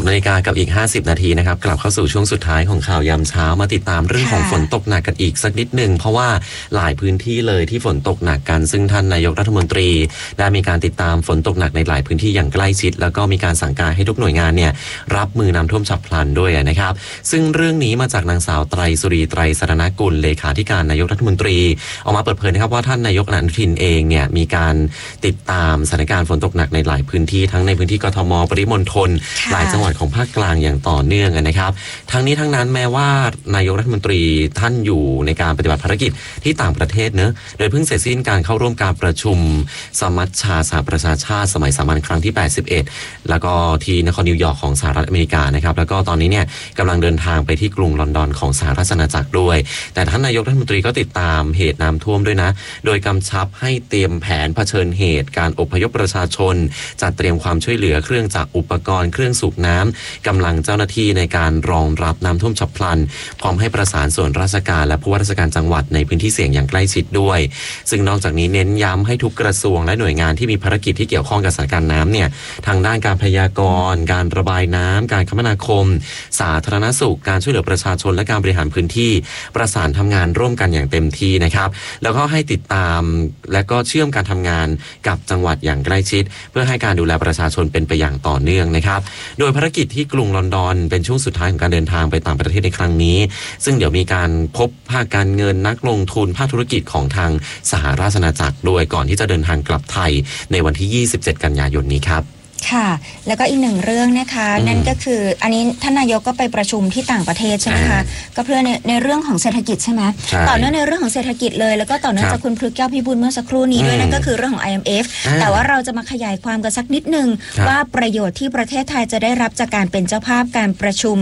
6 นาฬิกากับอีก50 นาทีนะครับกลับเข้าสู่ช่วงสุดท้ายของข่าวยามเช้ามาติดตามเรื่องของฝนตกหนักกันอีกสักนิดหนึ่งเพราะว่าหลายพื้นที่เลยที่ฝนตกหนักกันซึ่งท่านนายกรัฐมนตรีได้มีการติดตามฝนตกหนักในหลายพื้นที่อย่างใกล้ชิดแล้วก็มีการสั่งการให้ทุกหน่วยงานเนี่ยรับมือน้ำท่วมฉับพลันด้วยนะครับซึ่งเรื่องนี้มาจากนางสาวไตรสุรีไตรสรณกุลเลขาธิการนายกรัฐมนตรีออกมาเปิดเผยนะครับว่าท่านนายกอนุทินเองเนี่ยมีการติดตามสถานการณ์ฝนตกหนักในหลายพื้นที่ทั้งในพื้นที่กทมปริมณฑลหลายจังหวัดของภาคกลางอย่างต่อเนื่องนะครับทั้งนี้ทั้งนั้นแม้ว่านายกรัฐมนตรีท่านอยู่ในการปฏิบัติภารกิจที่ต่างประเทศเนอะโดยเพิ่งเสร็จสิ้นการเข้าร่วมการประชุมสมัชชาสหประชาชาติสมัยสามัญครั้งที่81แล้วก็ที่นครนิวยอร์กของสหรัฐอเมริกานะครับแล้วก็ตอนนี้เนี่ยกำลังเดินทางไปที่กรุงลอนดอนของสหราชอาณาจักรด้วยแต่ท่านนายกรัฐมนตรีก็ติดตามเหตุน้ำท่วมด้วยนะโดยกำชับให้เตรียมแผนเผชิญเหตุการอพยพประชาชนจัดเตรียมความช่วยเหลือเครื่องจักรอุปกรณ์เครื่องสูบน้ำกำลังเจ้าหน้าที่ในการรองรับน้ำท่วมฉับพลันพร้อมให้ประสานส่วนราชการและผู้ว่าราชการจังหวัดในพื้นที่เสี่ยงอย่างใกล้ชิดด้วยซึ่งนอกจากนี้เน้นย้ำให้ทุกกระทรวงและหน่วยงานที่มีภารกิจที่เกี่ยวข้องกับสถานการณ์น้ำเนี่ยทางด้านการพยากรณ์การระบายน้ำการคมนาคมสาธารณสุขการช่วยเหลือประชาชนและการบริหารพื้นที่ประสานทำงานร่วมกันอย่างเต็มที่นะครับแล้วก็ให้ติดตามและก็เชื่อมการทำงานกับจังหวัดอย่างใกล้ชิดเพื่อให้การดูแลประชาชนเป็นไปอย่างต่อเนื่องนะครับโดยภารกิจที่กรุงลอนดอนเป็นช่วงสุดท้ายของการเดินทางไปต่างประเทศในครั้งนี้ซึ่งเดี๋ยวมีการพบภาคการเงินนักลงทุนภาคธุรกิจของทางสหราชอาณาจักรโดยก่อนที่จะเดินทางกลับไทยในวันที่27 กันยายนนี้ครับค่ะแล้วก็อีกหนึ่งเรื่องนะคะนั่นก็คืออันนี้ท่านนายกก็ไปประชุมที่ต่างประเทศใช่ไหมคะก็เพื่อในเรื่องของเศรษฐกิจใช่ไหมต่อเนื่องในเรื่องของเศรษฐกิจเลยแล้วก็ต่อเนื่องจากคุณพฤกษ์แก้วพิบูลเมื่อสักครู่นี้ด้วยนั่นก็คือเรื่องของ IMF แต่ว่าเราจะมาขยายความกันสักนิดนึงว่าประโยชน์ที่ประเทศไทยจะได้รับจากการเป็นเจ้าภาพการประชุม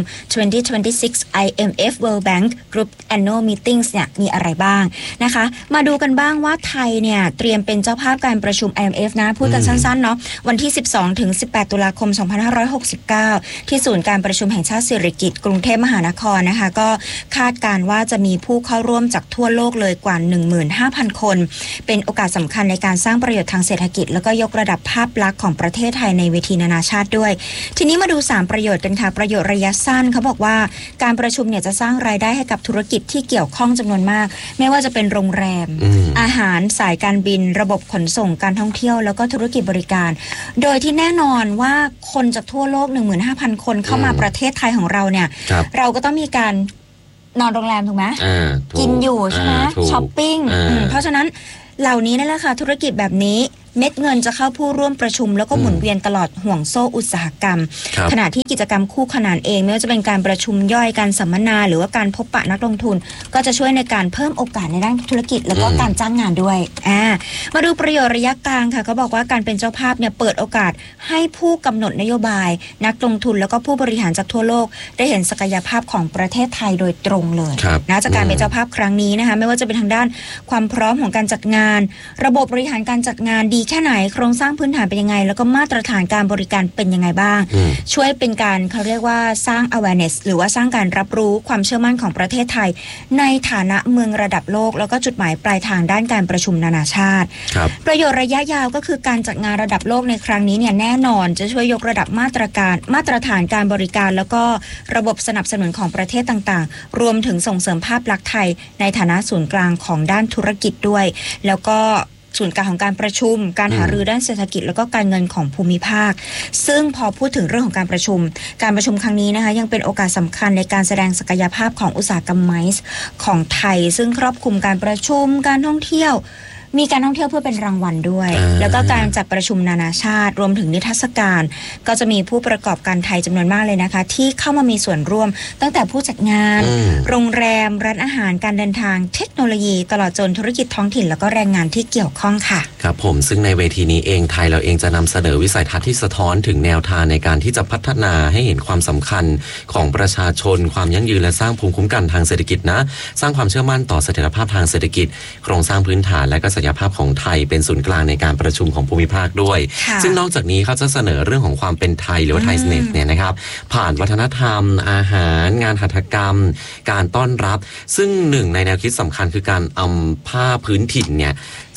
2026 IMF World Bank Group Annual Meetings เนี่ยมีอะไรบ้างนะคะมาดูกันบ้างว่าไทยเนี่ยเตรียมเป็นเจ้าภาพการประชุม IMF นะพูดกันสั้นๆเนาะวันที่12-18 ตุลาคม 2569 ที่ศูนย์การประชุมแห่งชาติสิริกิติ์กรุงเทพมหานครนะคะก็คาดการว่าจะมีผู้เข้าร่วมจากทั่วโลกเลยกว่า 15,000 คนเป็นโอกาสสำคัญในการสร้างประโยชน์ทางเศรษฐกิจแล้วก็ยกระดับภาพลักษณ์ของประเทศไทยในเวทีนานาชาติด้วยทีนี้มาดู3ประโยชน์กันค่ะประโยชน์ระยะสั้นเขาบอกว่าการประชุมเนี่ยจะสร้างรายได้ให้กับธุรกิจที่เกี่ยวข้องจำนวนมากไม่ว่าจะเป็นโรงแรมอาหารสายการบินระบบขนส่งการท่องเที่ยวแล้วก็ธุรกิจบริการโดยที่แน่นอนว่าคนจากทั่วโลก 15,000 คนเข้ามาประเทศไทยของเราเนี่ยเราก็ต้องมีการนอนโรงแรมถูกไหมกินอยู่ใช่ไหมช้อปปิ้งเพราะฉะนั้นเหล่านี้นั่นแหละค่ะธุรกิจแบบนี้เม็ดเงินจะเข้าผู้ร่วมประชุมแล้วก็หมุนเวียนตลอดห่วงโซ่อุตสาหกรรมขณะที่กิจกรรมคู่ขนานเองไม่ว่าจะเป็นการประชุมย่อยการสัมมนาหรือว่าการพบปะนักลงทุนก็จะช่วยในการเพิ่มโอกาสในด้านธุรกิจแล้วก็การจ้างงานด้วยมาดูประโยชน์ระยะกลางค่ะเขาบอกว่าการเป็นเจ้าภาพเนี่ยเปิดโอกาสให้ผู้กำหนดนโยบายนักลงทุนแล้วก็ผู้บริหารจากทั่วโลกได้เห็นศักยภาพของประเทศไทยโดยตรงเลยนะจากการเป็นเจ้าภาพครั้งนี้นะคะไม่ว่าจะเป็นทางด้านความพร้อมของการจัดงานระบบบริหารการจัดงานดีแค่ไหนโครงสร้างพื้นฐานเป็นยังไงแล้วก็มาตรฐานการบริการเป็นยังไงบ้างช่วยเป็นการเขาเรียกว่าสร้าง awareness หรือว่าสร้างการรับรู้ความเชื่อมั่นของประเทศไทยในฐานะเมืองระดับโลกแล้วก็จุดหมายปลายทางด้านการประชุมนานาชาติประโยชน์ระยะยาวก็คือการจัดงานระดับโลกในครั้งนี้เนี่ยแน่นอนจะช่วยยกระดับมาตรฐานการบริการแล้วก็ระบบสนับสนุนของประเทศต่างๆรวมถึงส่งเสริมภาพลักษณ์ไทยในฐานะศูนย์กลางของด้านธุรกิจด้วยแล้วก็ศูนย์กลางของการประชุมการหารือด้านเศรษฐกิจแล้วก็การเงินของภูมิภาคซึ่งพอพูดถึงเรื่องของการประชุมครั้งนี้นะคะยังเป็นโอกาสสำคัญในการแสดงศักยภาพของอุตสาหกรรมไมซ์ของไทยซึ่งครอบคลุมการประชุมการท่องเที่ยวมีการท่องเที่ยวเพื่อเป็นรางวัลด้วยแล้วก็การจัดประชุมนานาชาติรวมถึงนิทรรศการก็จะมีผู้ประกอบการไทยจำนวนมากเลยนะคะที่เข้ามามีส่วนร่วมตั้งแต่ผู้จัดงานโรงแรมร้านอาหารการเดินทางเทคโนโลยีตลอดจนธุรกิจท้องถิ่นแล้วก็แรงงานที่เกี่ยวข้องค่ะครับผมซึ่งในเวทีนี้เองไทยเราเองจะนำเสนอวิสัยทัศน์ที่สะท้อนถึงแนวทางในการที่จะพัฒนาให้เห็นความสำคัญของประชาชนความยั่งยืนและสร้างภูมิคุ้มกันทางเศรษฐกิจนะสร้างความเชื่อมั่นต่อเสถียรภาพทางเศรษฐกิจโครงสร้างพื้นฐานและก็สศักยภาพของไทยเป็นศูนย์กลางในการประชุมของภูมิภาคด้วยซึ่งนอกจากนี้เขาจะเสนอเรื่องของความเป็นไทยหรือว่าไทยเนสเนี่ยนะครับผ่านวัฒนธรรมอาหารงานหัตถกรรมการต้อนรับซึ่งหนึ่งในแนวคิดสำคัญคือการเอาผ้าพื้นถิ่นเนี่ย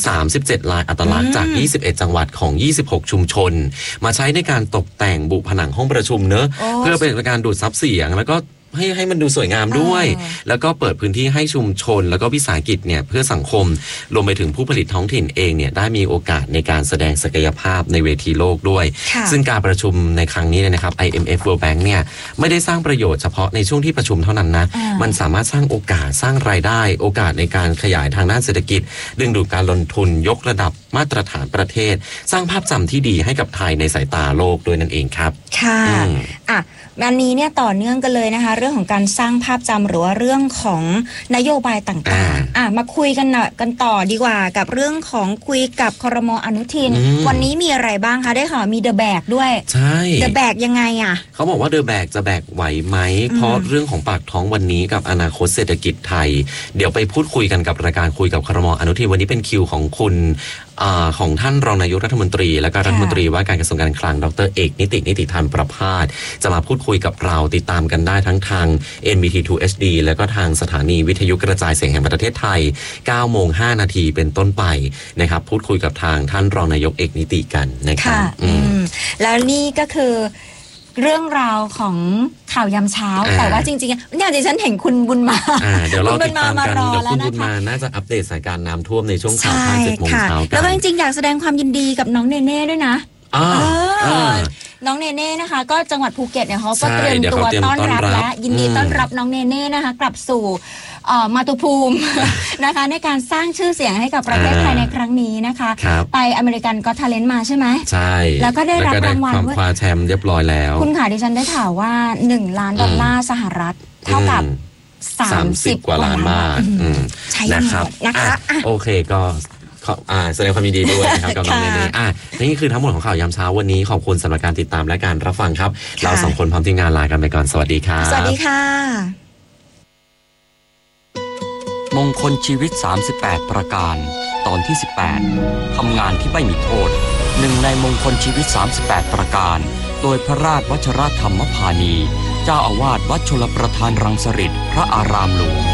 37 ลายอัตลักษณ์จาก21จังหวัดของ26ชุมชนมาใช้ในการตกแต่งบุผนังห้องประชุมเนอะเพื่อเป็นการดูดซับเสียงแล้วก็ให้มันดูสวยงามด้วยแล้วก็เปิดพื้นที่ให้ชุมชนแล้วก็วิสาหกิจเนี่ยเพื่อสังคมรวมไปถึงผู้ผลิตท้องถิ่นเองเนี่ยได้มีโอกาสในการแสดงศักยภาพในเวทีโลกด้วยซึ่งการประชุมในครั้งนี้นะครับ IMF World Bank เนี่ยไม่ได้สร้างประโยชน์เฉพาะในช่วงที่ประชุมเท่านั้นนะมันสามารถสร้างโอกาสสร้างรายได้โอกาสในการขยายทางด้านเศรษฐกิจดึงดูดการลงทุนยกระดับมาตรฐานประเทศสร้างภาพจำที่ดีให้กับไทยในสายตาโลกด้วยนั่นเองครับค่ะวันนี้เนี่ยต่อเนื่องกันเลยนะคะเรื่องของการสร้างภาพจำหรือว่าเรื่องของนโยบายต่างๆมาคุยกันต่อดีกว่ากับเรื่องของคุยกับครม.อนุทินวันนี้มีอะไรบ้างคะได้ข่าวมีเดอะแบกด้วยใช่เดอะแบกยังไงเขาบอกว่าเดอะแบกจะแบกไหวไหมเพราะเรื่องของปากท้องวันนี้กับอนาคตเศรษฐกิจไทยเดี๋ยวไปพูดคุยกันกับรายการคุยกับครม.อนุทินวันนี้เป็นคิวของคุณของท่านรองนายกรัฐมนตรีและก็รัฐมนตรีว่าการกระทรวงการคลังดร.เอกนิติธรรมประภาสจะมาพูดคุยกับเราติดตามกันได้ทั้งทาง NBT2 HD แล้วก็ทางสถานีวิทยุกระจายเสียงแห่งประเทศไทย 9:05 น.เป็นต้นไปนะครับพูดคุยกับทางท่านรองนายกเอกนิติกันนะครับแล้วนี่ก็คือเรื่องราวของข่าวยามเช้าแต่ว่าจริงๆเนี่ยดิฉันเห็นคุณบุญมาเดี๋ยวเราติดตามกันเดี๋ยวคุณบุญมาน่าจะอัปเดตสถานการณ์น้ำท่วมในช่วงข่าว5 7 โมงเช้ากันแล้วก็จริงๆอยากแสดงความยินดีกับน้องเนเน่ด้วยนะน้องเนเน่นะคะก็จังหวัดภูเก็ตเนี่ยเขาก็เตรียมตัวต้อนรับและยินดีต้อนรับน้องเนเน่นะคะกลับสู่มาตุภูมินะคะในการสร้างชื่อเสียงให้กับประเทศไทยในครั้งนี้นะคะไปอเมริกันก็ทาเลนต์มาใช่ไหมใช่แล้วก็ได้รับรางวัลคว้าแชมป์เรียบร้อยแล้วคุณค่ะดิฉันได้ข่าวว่า$1 ล้านสหรัฐเท่ากับ30 กว่าล้านบาทนะครับโอเคก็แสดงความยินดีด้วยนะครับกับน้องเนเน่นี่คือทั้งหมดของข่าวยามเช้าวันนี้ขอบคุณสำหรับการติดตามและการรับฟังครับเรา2 คนพร้อมทีมงานลากันไปก่อนสวัสดีครับสวัสดีค่ะมงคลชีวิต38ประการตอนที่18ทำงานที่ไม่มีโทษหนึ่งในมงคลชีวิต38ประการโดยพระราชวชรธรรมพานีเจ้าอาวาสวัดชลประทานรังสฤษพระอารามหลวง